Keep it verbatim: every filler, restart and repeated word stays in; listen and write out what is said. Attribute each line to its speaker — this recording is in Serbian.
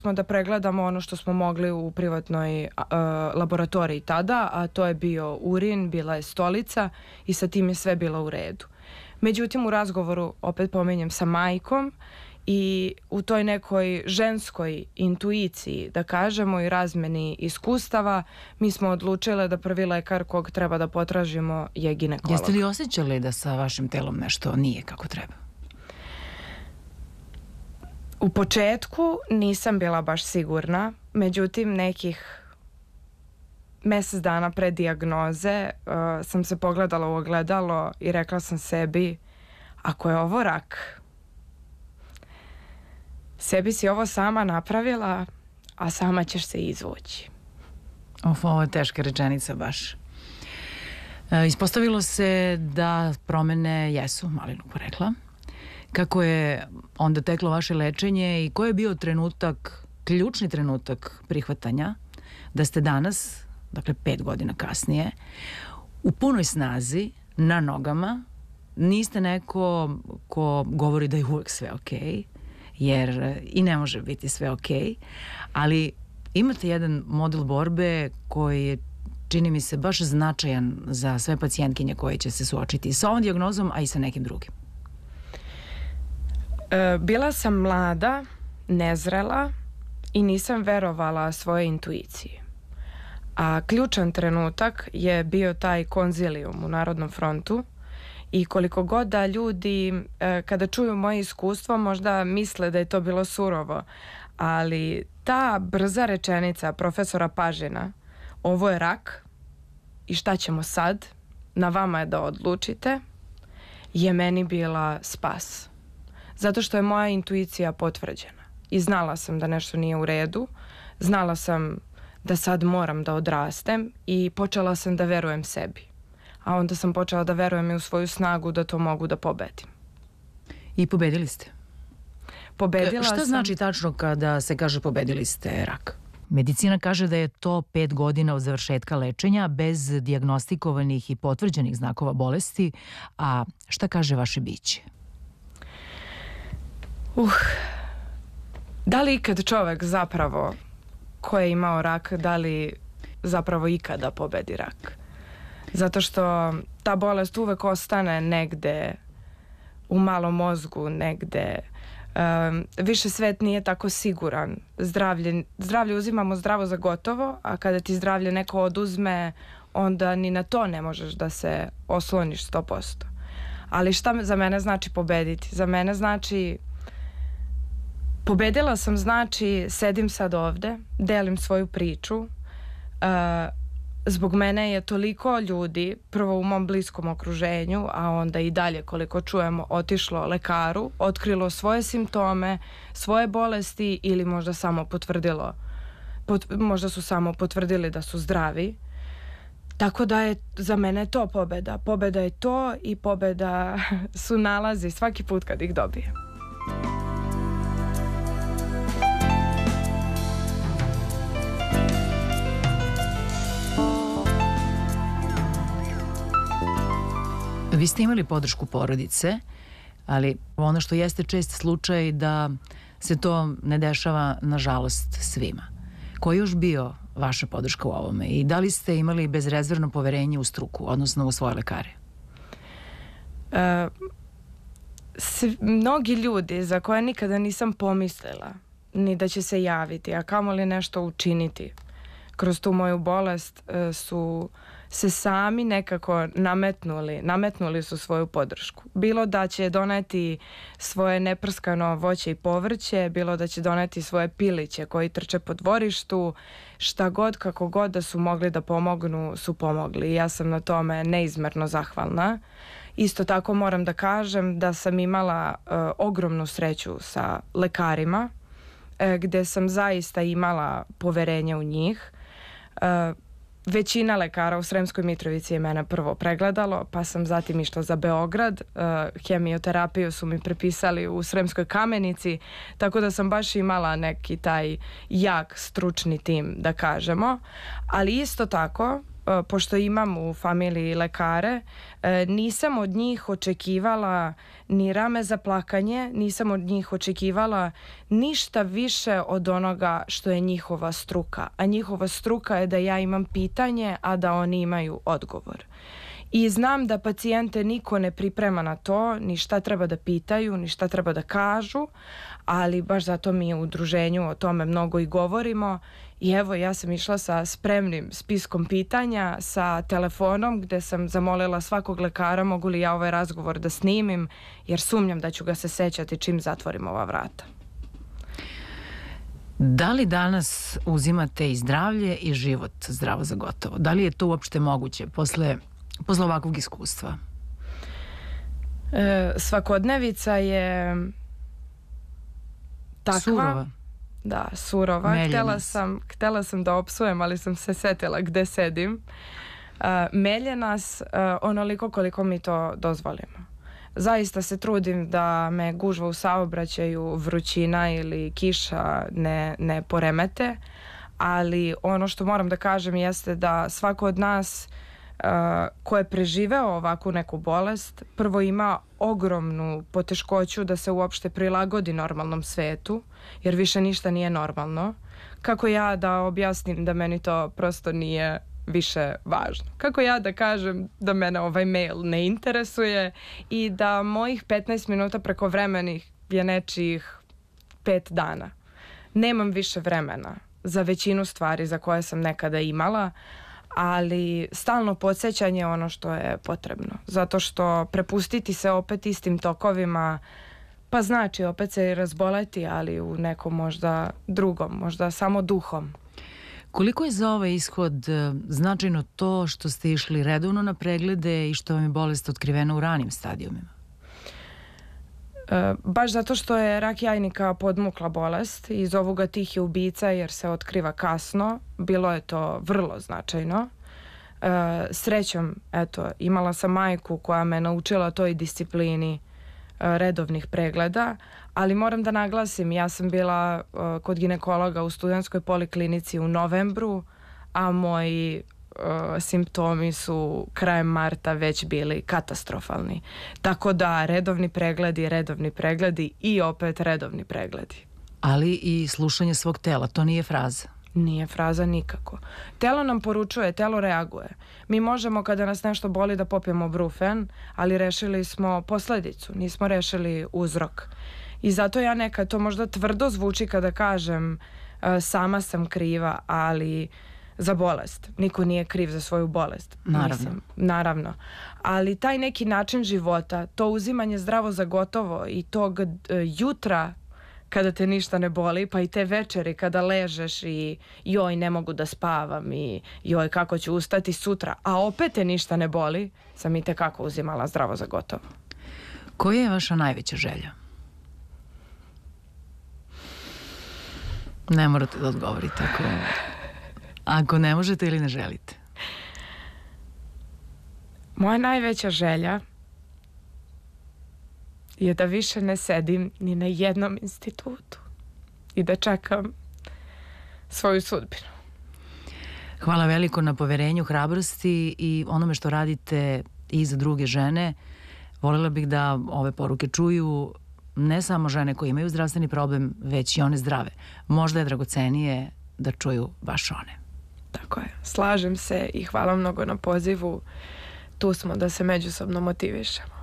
Speaker 1: smo da pregledamo ono što smo mogli u privatnoj uh, laboratoriji tada, a to je bio urin, bila je stolica i sa tim je sve bilo u redu. Međutim, u razgovoru, opet pominjem, sa majkom i u toj nekoj ženskoj intuiciji, da kažemo, i razmeni iskustava, mi smo odlučile da prvi lekar kog treba da potražimo je ginekolog.
Speaker 2: Jeste li osjećali da sa vašim telom nešto nije kako treba?
Speaker 1: U početku nisam bila baš sigurna, međutim nekih mesec dana pre dijagnoze uh, sam se pogledala u ogledalo i rekla sam sebi, ako je ovo rak, sebi si ovo sama napravila, a sama ćeš se izvući.
Speaker 2: Of, ovo je teška rečenica baš. E, ispostavilo se da promene jesu malinog porekla. Kako je onda teklo vaše lečenje i koji je bio trenutak, ključni trenutak prihvatanja da ste danas, dakle pet godina kasnije, u punoj snazi, na nogama, niste neko ko govori da je uvek sve okej, jer i ne može biti sve okej, ali imate jedan model borbe koji je, čini mi se, baš značajan za sve pacijentkinje koje će se suočiti sa ovom dijagnozom, a i sa nekim drugim.
Speaker 1: Bila sam mlada, nezrela i nisam verovala svoje intuiciji. A ključan trenutak je bio taj konzilijum u Narodnom frontu i koliko god da ljudi kada čuju moje iskustvo možda misle da je to bilo surovo, ali ta brza rečenica profesora Pažina, ovo je rak i šta ćemo sad, na vama je da odlučite, je meni bila spas. Zato što je moja intuicija potvrđena i znala sam da nešto nije u redu, znala sam da sad moram da odrastem i počela sam da verujem sebi. A onda sam počela da verujem i u svoju snagu da to mogu da pobedim.
Speaker 2: I pobedili ste?
Speaker 1: Pobedila
Speaker 2: Šta
Speaker 1: sam...
Speaker 2: znači tačno kada se kaže pobedili ste rak? Medicina kaže da je to pet godina od završetka lečenja bez dijagnostikovanih i potvrđenih znakova bolesti, a šta kaže vaše biće?
Speaker 1: Uh, da li ikad čovek zapravo ko je imao rak, da li zapravo ikada pobedi rak? Zato što ta bolest uvek ostane negde u malom mozgu, negde. Um, više svet nije tako siguran. Zdravlje, zdravlje uzimamo zdravo za gotovo, a kada ti zdravlje neko oduzme, onda ni na to ne možeš da se osloniš sto posto. Ali šta za mene znači pobediti? Za mene znači pobedila sam, znači sedim sad ovde, delim svoju priču. Uh, zbog mene je toliko ljudi, prvo u mom bliskom okruženju, a onda i dalje koliko čujemo, otišlo lekaru, otkrilo svoje simptome, svoje bolesti ili možda samo potvrdilo, pot, možda su samo potvrdili da su zdravi. Tako da je za mene to pobeda. Pobeda je to i pobeda su nalazi svaki put kad ih dobijem.
Speaker 2: Vi ste imali podršku porodice, ali ono što jeste čest slučaj da se to ne dešava, nažalost, svima. Ko je još bio vaša podrška u ovome i da li ste imali bezrezervno poverenje u struku, odnosno u svoje lekare?
Speaker 1: E, svi, mnogi ljudi za koje nikada nisam pomislila ni da će se javiti, a kamoli nešto učiniti kroz tu moju bolest, e, su se sami nekako nametnuli, nametnuli su svoju podršku. Bilo da će doneti svoje neprskano voće i povrće, bilo da će doneti svoje piliće koji trče po dvorištu, šta god, kako god da su mogli da pomognu, su pomogli. I ja sam na tome neizmerno zahvalna. Isto tako moram da kažem da sam imala uh, ogromnu sreću sa lekarima, uh, gde sam zaista imala poverenje u njih. Uh, Većina lekara u Sremskoj Mitrovici je mene prvo pregledalo, pa sam zatim išla za Beograd. Uh, hemioterapiju su mi prepisali u Sremskoj Kamenici, tako da sam baš imala neki taj jak stručni tim, da kažemo. Ali isto tako pošto imam u familiji lekare, nisam od njih očekivala ni rame za plakanje, nisam od njih očekivala ništa više od onoga što je njihova struka. A njihova struka je da ja imam pitanje, a da oni imaju odgovor. I znam da pacijente niko ne priprema na to, ni šta treba da pitaju, ni šta treba da kažu, ali baš zato mi u udruženju o tome mnogo i govorimo. I evo, ja sam išla sa spremnim spiskom pitanja, sa telefonom gde sam zamolila svakog lekara mogu li ja ovaj razgovor da snimim, jer sumnjam da ću ga se sećati čim zatvorim ova vrata.
Speaker 2: Da li danas uzimate i zdravlje i život zdravo za gotovo? Da li je to uopšte moguće posle, posle ovakvog iskustva?
Speaker 1: E, svakodnevica je takva. Surova. Da, surova. Htela sam, htela sam da opsujem, ali sam se setila gde sedim. Uh, melje nas uh, onoliko koliko mi to dozvolimo. Zaista se trudim da me gužva u saobraćaju, vrućina ili kiša ne, ne poremete, ali ono što moram da kažem jeste da svako od nas uh, ko je preživeo ovakvu neku bolest, prvo ima ogromnu poteškoću da se uopšte prilagodi normalnom svetu, jer više ništa nije normalno. Kako ja da objasnim da meni to prosto nije više važno? Kako ja da kažem da mene ovaj mail ne interesuje i da mojih petnaest minuta preko vremenih je nečijih pet dana? Nemam više vremena za većinu stvari za koje sam nekada imala, ali stalno podsjećanje je ono što je potrebno. Zato što prepustiti se opet istim tokovima, pa znači opet se i razboleti, ali u nekom možda drugom, možda samo duhom.
Speaker 2: Koliko je za ovaj ishod značajno to što ste išli redovno na preglede i što vam je bolest otkrivena u ranim stadijumima?
Speaker 1: E, baš zato što je rak jajnika podmukla bolest i zovu ga tihi ubica jer se otkriva kasno, bilo je to vrlo značajno. E, srećom, eto, imala sam majku koja me naučila toj disciplini redovnih pregleda, ali moram da naglasim, ja sam bila uh, kod ginekologa u studentskoj poliklinici u novembru, a moji uh, simptomi su krajem marta već bili katastrofalni. Tako da redovni pregledi, redovni pregledi i opet redovni pregledi.
Speaker 2: Ali i slušanje svog tela, to nije fraza.
Speaker 1: Nije fraza nikako. Telo nam poručuje, telo reaguje. Mi možemo kada nas nešto boli da popijemo brufen, ali rešili smo posledicu, nismo rešili uzrok. I zato ja nekad, to možda tvrdo zvuči kada kažem uh, sama sam kriva, ali za bolest. Niko nije kriv za svoju bolest.
Speaker 2: Naravno.
Speaker 1: Mislim, naravno. Ali taj neki način života, to uzimanje zdravo za gotovo i tog uh, jutra kada te ništa ne boli, pa i te večeri kada ležeš i joj ne mogu da spavam i joj kako ću ustati sutra, a opet te ništa ne boli, sam i tekako uzimala zdravo za gotovo.
Speaker 2: Koja je vaša najveća želja? Ne morate da odgovorite ako, ako ne možete ili ne želite.
Speaker 1: Moja najveća želja je da više ne sedim ni na jednom institutu i da čekam svoju sudbinu.
Speaker 2: Hvala veliko na poverenju, hrabrosti i onome što radite i za druge žene. Voljela bih da ove poruke čuju ne samo žene koje imaju zdravstveni problem, već i one zdrave. Možda je dragocenije da čuju baš one.
Speaker 1: Tako je. Slažem se i hvala mnogo na pozivu. Tu smo da se međusobno motivišemo.